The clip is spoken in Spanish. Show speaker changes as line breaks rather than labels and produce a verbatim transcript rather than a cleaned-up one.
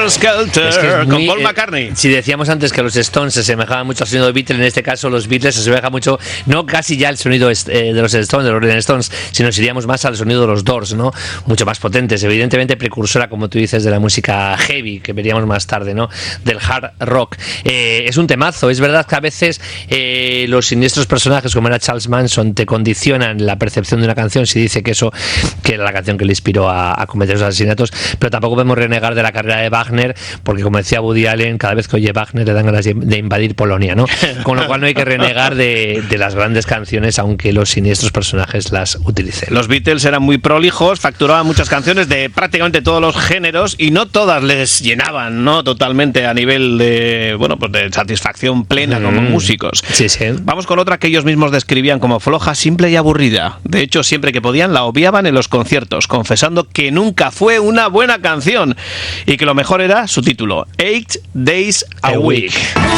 Skelter,
es que es muy,
con Paul
eh,
McCartney.
Si decíamos antes que los Stones se asemejaban mucho al sonido de Beatles, en este caso los Beatles se asemejan mucho, no casi ya al sonido eh, de los Stones, de los Rolling Stones, sino nos iríamos más al sonido de los Doors, ¿no? Mucho más potentes, evidentemente precursora, como tú dices, de la música heavy, que veríamos más tarde, ¿no? Del hard rock. Eh, es un temazo, es verdad que a veces eh, los siniestros personajes, como era Charles Manson, te condicionan la percepción de una canción si dice que eso, que era la canción que le inspiró a, a cometer los asesinatos, pero tampoco podemos renegar de la carrera de Wagner, porque como decía Woody Allen, cada vez que oye Wagner le dan ganas de, de invadir Polonia, ¿no? Con lo cual no hay que renegar de, de las grandes canciones, aunque los siniestros personajes las utilicen.
Los Beatles eran muy prolijos, facturaban muchas canciones de prácticamente todos los géneros y no todas les llenaban, ¿no? Totalmente a nivel de, bueno, pues de satisfacción plena mm. como músicos.
Sí, sí.
Vamos con otra que ellos mismos describían como floja, simple y aburrida. De hecho, siempre que podían la obviaban en los conciertos, confesando que nunca fue una buena canción y que lo mejor era su título, Eight Days a, a Week. week.